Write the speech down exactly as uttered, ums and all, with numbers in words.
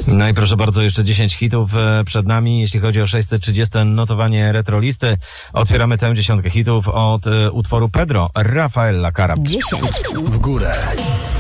No i proszę bardzo, jeszcze dziesięć hitów przed nami. Jeśli chodzi o sześćset trzydzieste notowanie Retrolisty, otwieramy tę dziesiątkę hitów od utworu Pedro, Rafaela Cara. dziesięć w górę.